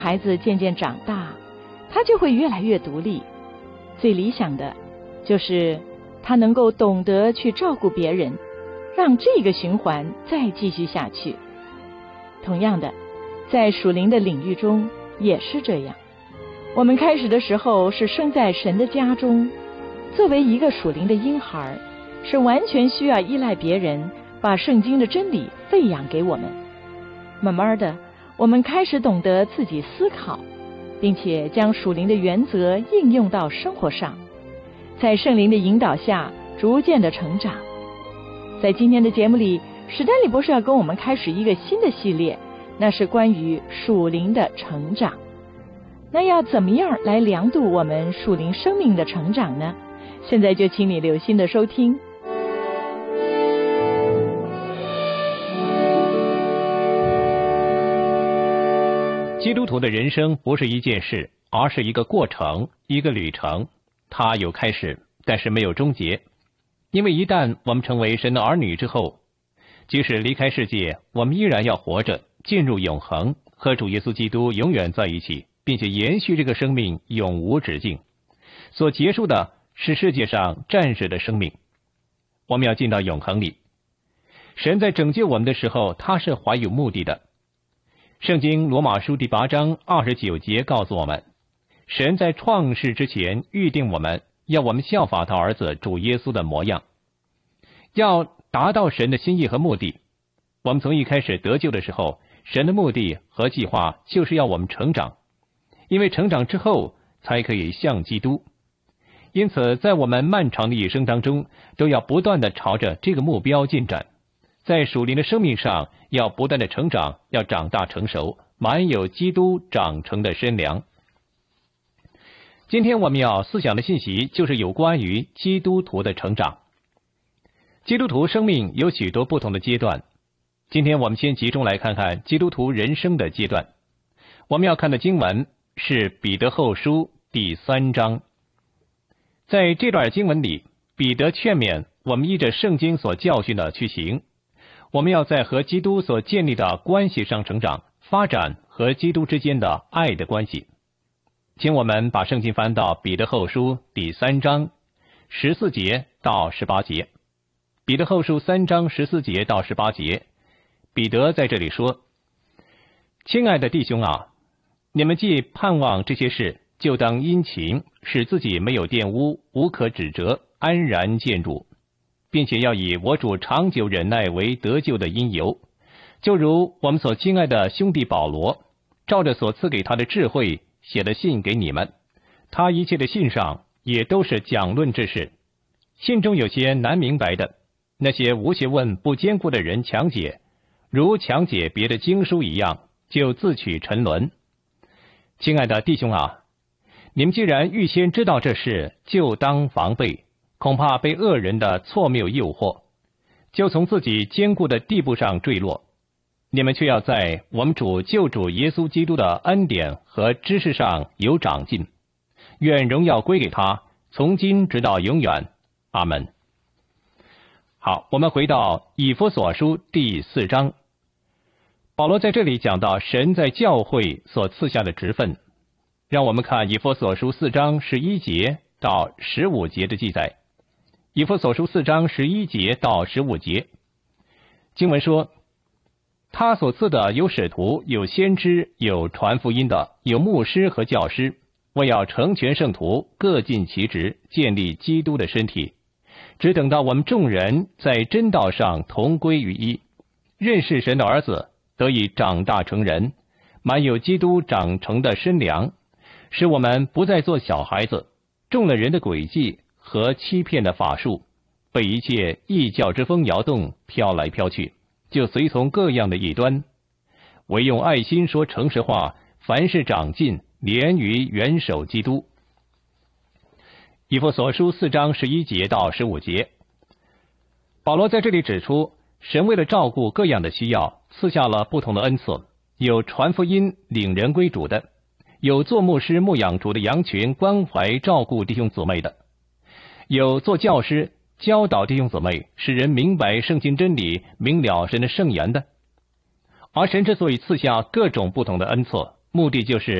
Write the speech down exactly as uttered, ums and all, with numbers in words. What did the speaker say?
孩子渐渐长大，他就会越来越独立。最理想的就是他能够懂得去照顾别人，让这个循环再继续下去。同样的，在属灵的领域中也是这样。我们开始的时候是生在神的家中，作为一个属灵的婴孩，是完全需要依赖别人把圣经的真理喂养给我们。慢慢的，我们开始懂得自己思考，并且将属灵的原则应用到生活上，在圣灵的引导下逐渐的成长。在今天的节目里，史丹利博士要跟我们开始一个新的系列，那是关于属灵的成长。那要怎么样来量度我们属灵生命的成长呢？现在就请你留心的收听。 基督徒的人生不是一件事，而是一个过程，一个旅程。它有开始，但是没有终结。因为一旦我们成为神的儿女之后，即使离开世界，我们依然要活着，进入永恒，和主耶稣基督永远在一起，并且延续这个生命永无止境。所结束的是世界上暂时的生命，我们要进到永恒里。神在拯救我们的时候，他是怀有目的的。圣经罗马书第八章二十九节告诉我们，神在创世之前预定我们，要我们效法他儿子主耶稣的模样。要达到神的心意和目的，我们从一开始得救的时候，神的目的和计划就是要我们成长，因为成长之后才可以像基督。因此在我们漫长的一生当中，都要不断地朝着这个目标进展。在属灵的生命上要不断的成长，要长大成熟，满有基督长成的身量。今天我们要思想的信息就是有关于基督徒的成长。基督徒生命有许多不同的阶段，今天我们先集中来看看基督徒人生的阶段。我们要看的经文是彼得后书第三章。在这段经文里，彼得劝勉我们依着圣经所教训的去行。我们要在和基督所建立的关系上成长，发展和基督之间的爱的关系。请我们把圣经翻到彼得后书第三章十四节到十八节。彼得后书三章十四节到十八节，彼得在这里说：亲爱的弟兄啊，你们既盼望这些事，就当殷勤，使自己没有玷污，无可指责，安然见主，并且要以我主长久忍耐为得救的因由。就如我们所亲爱的兄弟保罗，照着所赐给他的智慧写的信给你们，他一切的信上也都是讲论这事。信中有些难明白的，那些无学问不坚固的人强解，如强解别的经书一样，就自取沉沦。亲爱的弟兄啊，你们既然预先知道这事，就当防备，恐怕被恶人的错谬诱惑，就从自己坚固的地步上坠落。你们却要在我们主救主耶稣基督的恩典和知识上有长进，愿荣耀归给他，从今直到永远。阿们。好，我们回到以弗所书第四章。保罗在这里讲到神在教会所赐下的职分。让我们看以弗所书四章十一节到十五节的记载。以弗所书四章十一节到十五节，经文说，他所赐的有使徒，有先知，有传福音的，有牧师和教师，为要成全圣徒，各尽其职，建立基督的身体，只等到我们众人在真道上同归于一，认识神的儿子，得以长大成人，满有基督长成的身量，使我们不再做小孩子，中了人的诡计和欺骗的法术，被一切异教之风摇动，飘来飘去，就随从各样的异端，唯用爱心说诚实话，凡事长进，连于元首基督。以弗所书四章十一节到十五节，保罗在这里指出，神为了照顾各样的需要，赐下了不同的恩赐，有传福音领人归主的，有做牧师牧养主的羊群，关怀照顾弟兄姊妹的，有做教师教导弟兄姊妹，使人明白圣经真理，明了神的圣言的。而神之所以赐下各种不同的恩赐， 目的就是